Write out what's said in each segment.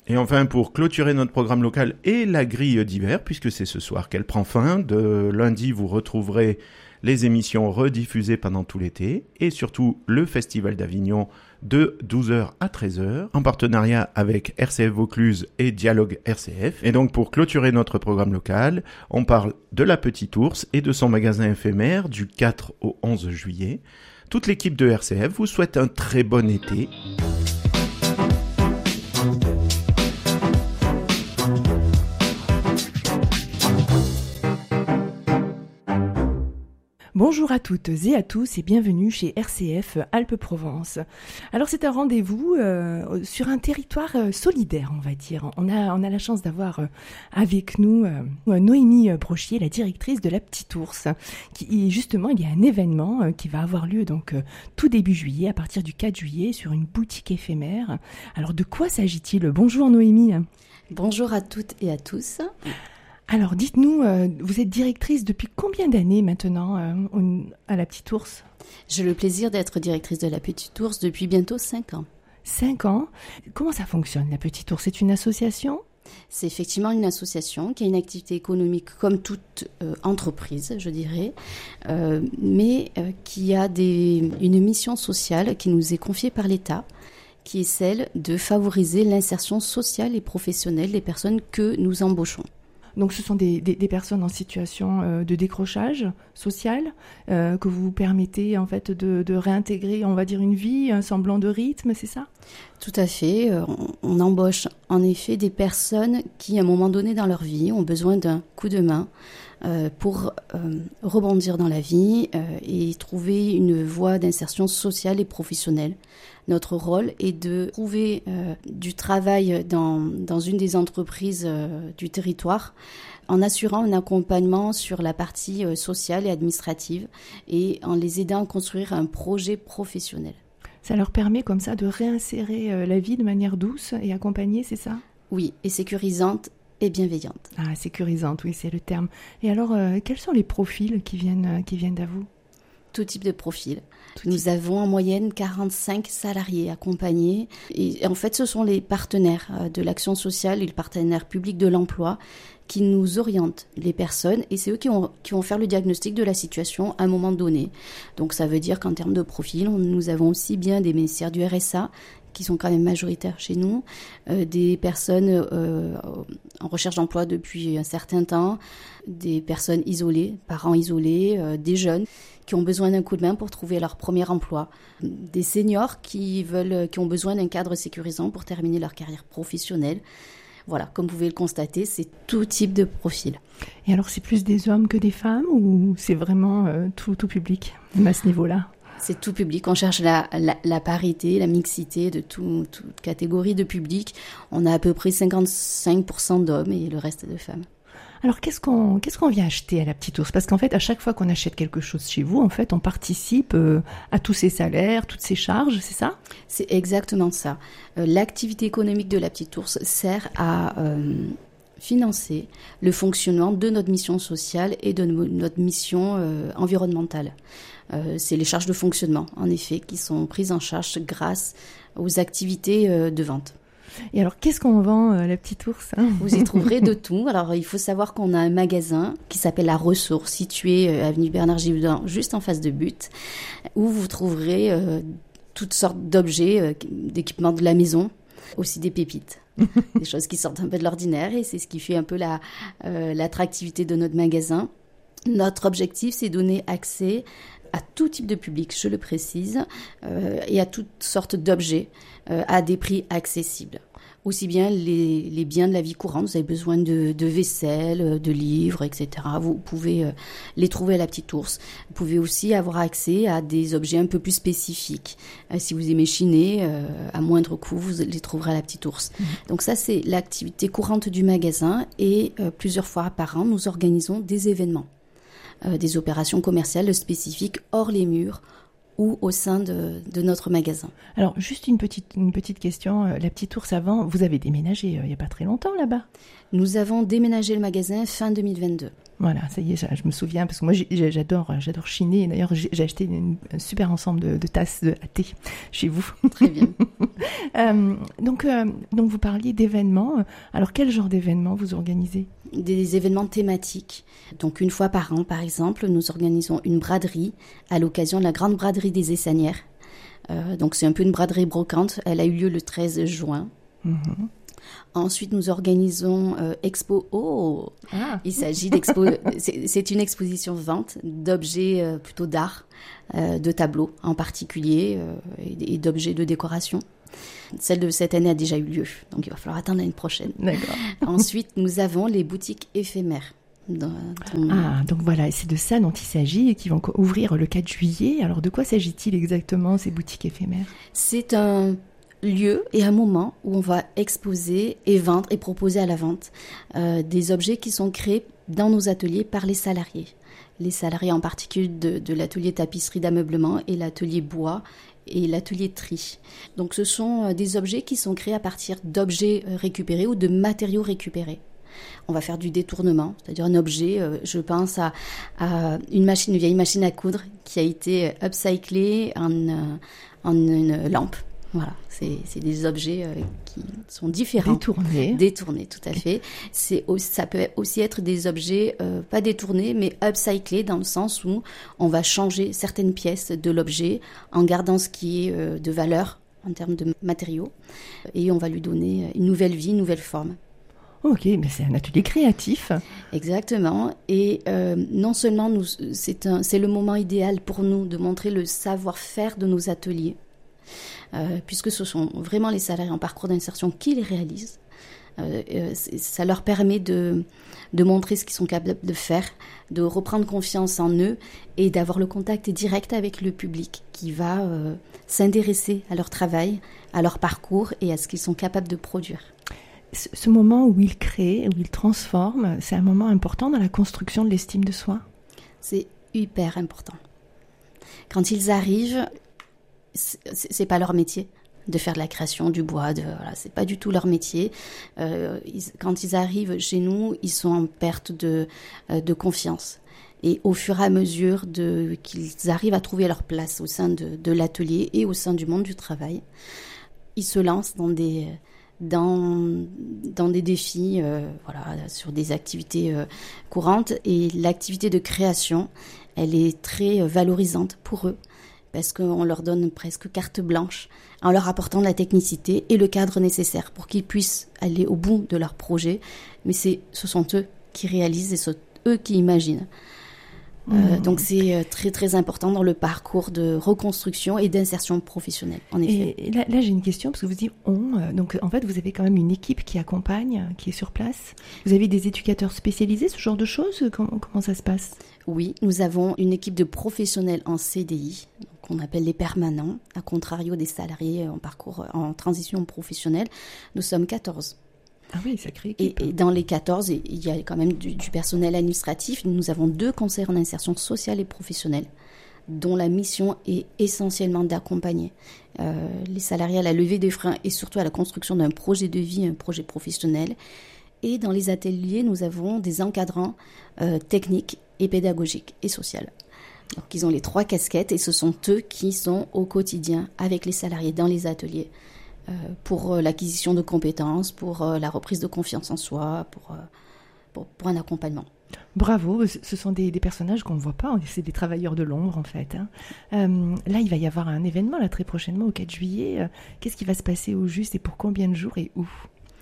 Et enfin, pour clôturer notre programme local et la grille d'hiver, puisque c'est ce soir qu'elle prend fin, de lundi, vous retrouverez les émissions rediffusées pendant tout l'été et surtout le Festival d'Avignon de 12h à 13h en partenariat avec RCF Vaucluse et Dialogue RCF. Et donc pour clôturer notre programme local, on parle de la Petite Ourse et de son magasin éphémère du 4 au 11 juillet. Toute l'équipe de RCF vous souhaite un très bon été. Bonjour à toutes et à tous et bienvenue chez RCF Alpes-Provence. Alors c'est un rendez-vous sur un territoire solidaire, on va dire. On a la chance d'avoir avec nous Noémie Brochier, la directrice de la Petite Ourse. Justement, il y a un événement qui va avoir lieu donc tout début juillet, à partir du 4 juillet, sur une boutique éphémère. Alors de quoi s'agit-il ? Bonjour Noémie. Bonjour à toutes et à tous. Alors, dites-nous, vous êtes directrice depuis combien d'années maintenant à la Petite Ourse ? J'ai le plaisir d'être directrice de la Petite Ourse depuis bientôt 5 ans. 5 ans ? Comment ça fonctionne, la Petite Ourse ? C'est une association ? C'est effectivement une association qui a une activité économique comme toute entreprise, je dirais, mais qui a une mission sociale qui nous est confiée par l'État, qui est celle de favoriser l'insertion sociale et professionnelle des personnes que nous embauchons. Donc ce sont des personnes en situation de décrochage social que vous permettez en fait de réintégrer, on va dire, une vie, un semblant de rythme, c'est ça ? Tout à fait. On embauche en effet des personnes qui, à un moment donné dans leur vie, ont besoin d'un coup de main pour rebondir dans la vie et trouver une voie d'insertion sociale et professionnelle. Notre rôle est de trouver du travail dans une des entreprises du territoire en assurant un accompagnement sur la partie sociale et administrative et en les aidant à construire un projet professionnel. Ça leur permet comme ça de réinsérer la vie de manière douce et accompagnée, c'est ça ? Oui, et sécurisante et bienveillante. Ah, sécurisante, oui, c'est le terme. Et alors, quels sont les profils qui viennent à vous ? Tout type de profil. Nous avons en moyenne 45 salariés accompagnés. Et en fait, ce sont les partenaires de l'action sociale et le partenaire public de l'emploi qui nous orientent les personnes. Et c'est eux qui vont faire le diagnostic de la situation à un moment donné. Donc ça veut dire qu'en termes de profil, nous avons aussi bien des bénéficiaires du RSA qui sont quand même majoritaires chez nous, des personnes en recherche d'emploi depuis un certain temps, des personnes isolées, parents isolés, des jeunes qui ont besoin d'un coup de main pour trouver leur premier emploi, des seniors qui ont besoin d'un cadre sécurisant pour terminer leur carrière professionnelle. Voilà, comme vous pouvez le constater, c'est tout type de profil. Et alors, c'est plus des hommes que des femmes ou c'est vraiment tout public à ce niveau-là ? C'est tout public. On cherche la parité, la mixité de toute catégorie de public. On a à peu près 55% d'hommes et le reste de femmes. Alors, qu'est-ce qu'on vient acheter à la Petite Ourse ? Parce qu'en fait, à chaque fois qu'on achète quelque chose chez vous, en fait, on participe à tous ces salaires, toutes ces charges, c'est ça ? C'est exactement ça. L'activité économique de la Petite Ourse sert à financer le fonctionnement de notre mission sociale et de notre mission environnementale. C'est les charges de fonctionnement, en effet, qui sont prises en charge grâce aux activités de vente. Et alors, qu'est-ce qu'on vend à la Petite Ourse ? Vous y trouverez de tout. Alors, il faut savoir qu'on a un magasin qui s'appelle La Ressource, situé avenue Bernard Givaudan, juste en face de But, où vous trouverez toutes sortes d'objets, d'équipements de la maison, aussi des pépites. Des choses qui sortent un peu de l'ordinaire et c'est ce qui fait un peu l'attractivité de notre magasin. Notre objectif, c'est donner accès à tout type de public, je le précise, et à toutes sortes d'objets à des prix accessibles. Aussi bien les biens de la vie courante, vous avez besoin de vaisselle, de livres, etc. Vous pouvez les trouver à la Petite Ourse. Vous pouvez aussi avoir accès à des objets un peu plus spécifiques. Si vous aimez chiner, à moindre coût, vous les trouverez à la Petite Ourse. Donc ça, c'est l'activité courante du magasin et plusieurs fois par an, nous organisons des événements. Des opérations commerciales spécifiques hors les murs ou au sein de notre magasin. Alors, juste une petite question. La Petite Ourse, avant, vous avez déménagé il n'y a pas très longtemps là-bas ? Nous avons déménagé le magasin fin 2022. Voilà, ça y est, je me souviens, parce que moi j'adore chiner. D'ailleurs, j'ai acheté un super ensemble de tasses à thé chez vous. Très bien. Donc vous parliez d'événements. Alors, quel genre d'événements vous organisez ? Des événements thématiques. Donc, une fois par an, par exemple, nous organisons une braderie à l'occasion de la grande braderie des Essanières. Donc, c'est un peu une braderie brocante. Elle a eu lieu le 13 juin. Mm-hmm. Ensuite, nous organisons Expo. Oh, il s'agit d'expo. C'est une exposition vente d'objets plutôt d'art, de tableaux en particulier et d'objets de décoration. Celle de cette année a déjà eu lieu, donc il va falloir attendre l'année prochaine. D'accord. Ensuite, nous avons les boutiques éphémères. Donc voilà, c'est de ça dont il s'agit et qui vont ouvrir le 4 juillet. Alors, de quoi s'agit-il exactement, ces boutiques éphémères ? C'est un lieu et un moment où on va exposer et vendre et proposer à la vente des objets qui sont créés dans nos ateliers par les salariés. Les salariés en particulier de l'atelier tapisserie d'ameublement et l'atelier bois et l'atelier tri. Donc ce sont des objets qui sont créés à partir d'objets récupérés ou de matériaux récupérés. On va faire du détournement, c'est-à-dire un objet, je pense à une vieille machine à coudre qui a été upcyclée en une lampe. Voilà, c'est des objets qui sont différents. Détournés, tout à fait. Ça peut aussi être des objets pas détournés, mais upcyclés dans le sens où on va changer certaines pièces de l'objet en gardant ce qui est de valeur en termes de matériaux et on va lui donner une nouvelle vie, une nouvelle forme. Ok, mais c'est un atelier créatif. Exactement. Et non seulement c'est le moment idéal pour nous de montrer le savoir-faire de nos ateliers. Puisque ce sont vraiment les salariés en parcours d'insertion qui les réalisent. Ça leur permet de montrer ce qu'ils sont capables de faire, de reprendre confiance en eux et d'avoir le contact direct avec le public qui va s'intéresser à leur travail, à leur parcours et à ce qu'ils sont capables de produire. Ce moment où ils créent, où ils transforment, c'est un moment important dans la construction de l'estime de soi ? C'est hyper important. Quand ils arrivent, c'est pas leur métier de faire de la création, du bois, c'est pas du tout leur métier. Quand ils arrivent chez nous, ils sont en perte de confiance. Et au fur et à mesure qu'ils arrivent à trouver leur place au sein de l'atelier et au sein du monde du travail, ils se lancent dans des défis, sur des activités courantes. Et l'activité de création, elle est très valorisante pour eux. Parce qu'on leur donne presque carte blanche en leur apportant la technicité et le cadre nécessaire pour qu'ils puissent aller au bout de leur projet. Mais ce sont eux qui réalisent et ce sont eux qui imaginent. Donc c'est très très important dans le parcours de reconstruction et d'insertion professionnelle, en effet. Et là j'ai une question, parce que vous dites donc en fait vous avez quand même une équipe qui accompagne, qui est sur place. Vous avez des éducateurs spécialisés, ce genre de choses ? Comment ça se passe ? Oui, nous avons une équipe de professionnels en CDI, qu'on appelle les permanents, à contrario des salariés en parcours en transition professionnelle. Nous sommes 14. Ah oui, sacrée équipe. Et dans les 14, il y a quand même du personnel administratif. Nous avons 2 conseillers en insertion sociale et professionnelle, dont la mission est essentiellement d'accompagner les salariés à la levée des freins et surtout à la construction d'un projet de vie, un projet professionnel. Et dans les ateliers, nous avons des encadrants techniques et pédagogiques et sociaux. Donc ils ont les 3 casquettes et ce sont eux qui sont au quotidien avec les salariés dans les ateliers. Pour l'acquisition de compétences, pour la reprise de confiance en soi, pour un accompagnement. Bravo, ce sont des personnages qu'on ne voit pas, c'est des travailleurs de l'ombre en fait. Là, il va y avoir un événement là, très prochainement, au 4 juillet. Qu'est-ce qui va se passer au juste et pour combien de jours et où ?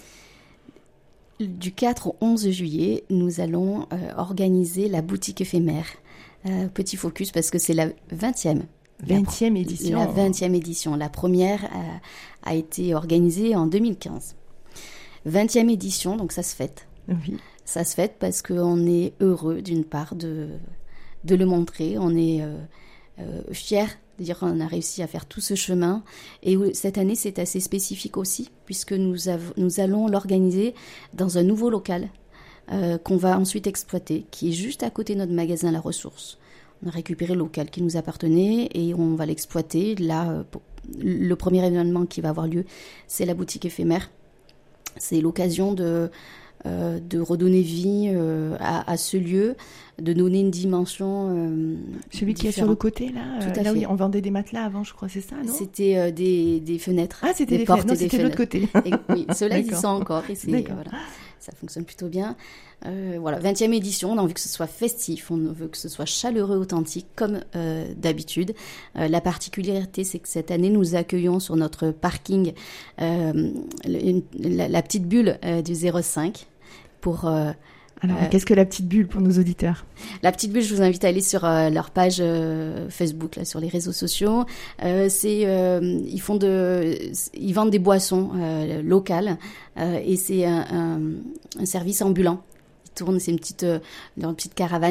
Du 4 au 11 juillet, nous allons organiser la boutique éphémère. Petit focus parce que c'est la 20e. 20e édition. La 20e édition. La première a été organisée en 2015. 20e édition, donc ça se fête. Oui. Ça se fête parce qu'on est heureux, d'une part, de le montrer. On est fiers de dire qu'on a réussi à faire tout ce chemin. Et cette année, c'est assez spécifique aussi, puisque nous allons l'organiser dans un nouveau local qu'on va ensuite exploiter, qui est juste à côté de notre magasin La Ressource. On a récupéré le local qui nous appartenait et on va l'exploiter. Là, le premier événement qui va avoir lieu, c'est la boutique éphémère. C'est l'occasion de de redonner vie à ce lieu, de donner une dimension Celui qui est sur le côté, là, Tout à là fait. oui, on vendait des matelas avant, je crois, c'est ça, non? C'était des fenêtres. Ah, c'était des portes fenêtres. Non, et des c'était de l'autre fenêtres. côté. Et, oui, ceux-là, ils y D'accord. sont encore. Et D'accord. voilà, ça fonctionne plutôt bien. Voilà, 20e édition, on a envie que ce soit festif, on veut que ce soit chaleureux, authentique, comme d'habitude. La particularité, c'est que cette année, nous accueillons sur notre parking la petite bulle du 05 pour... Alors, qu'est-ce que la petite bulle pour nos auditeurs? La petite bulle, je vous invite à aller sur leur page Facebook, là, sur les réseaux sociaux. Ils vendent des boissons locales et c'est un service ambulant. Ils tournent, c'est une petite caravane